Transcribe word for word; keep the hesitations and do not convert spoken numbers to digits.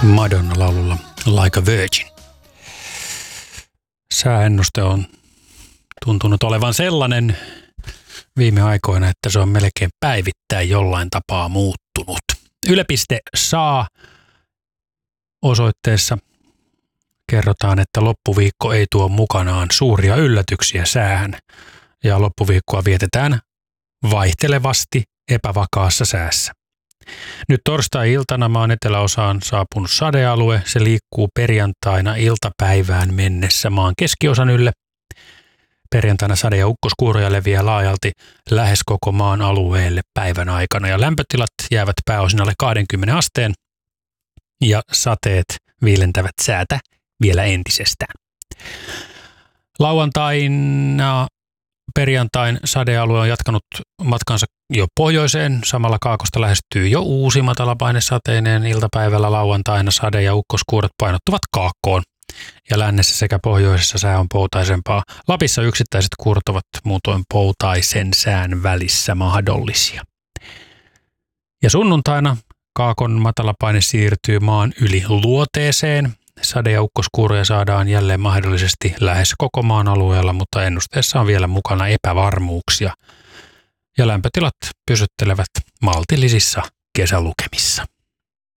Madonna laululla Like a Virgin. Sääennuste on tuntunut olevan sellainen viime aikoina, että se on melkein päivittäin jollain tapaa muuttunut. Yle piste s a osoitteessa kerrotaan, että loppuviikko ei tuo mukanaan suuria yllätyksiä säähän ja loppuviikkoa vietetään vaihtelevasti epävakaassa säässä. Nyt torstai-iltana maan eteläosaan saapunut sadealue, se liikkuu perjantaina iltapäivään mennessä maan keskiosan ylle. Perjantaina sade- ja ukkoskuuroja leviää laajalti lähes koko maan alueelle päivän aikana ja lämpötilat jäävät pääosin alle kaksikymmentä asteen ja sateet viilentävät säätä vielä entisestään. Lauantaina perjantain sadealue on jatkanut matkansa jo pohjoiseen. Samalla kaakosta lähestyy jo uusi matalapainesateineen. Iltapäivällä lauantaina sade- ja ukkoskuuret painottuvat kaakkoon. Ja lännessä sekä pohjoisessa sää on poutaisempaa. Lapissa yksittäiset kuuret ovat muutoin poutaisen sään välissä mahdollisia. Ja sunnuntaina kaakon matalapaine siirtyy maan yli luoteeseen. Sade- ja ukkoskuuroja saadaan jälleen mahdollisesti lähes koko maan alueella, mutta ennusteessa on vielä mukana epävarmuuksia. Ja lämpötilat pysyttelevät maltillisissa kesälukemissa.